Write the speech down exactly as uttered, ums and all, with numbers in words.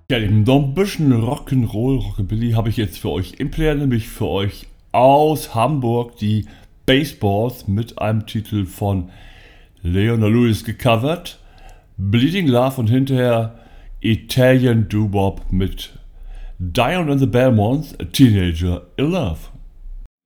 Ja, eben noch ein bisschen Rock'n'Roll, Rockabilly habe ich jetzt für euch im Player, nämlich für euch aus Hamburg die Baseballs mit einem Titel von Leona Lewis gecovert, Bleeding Love und hinterher Italian Doo-Wop mit Dion and the Belmonts, A Teenager in Love.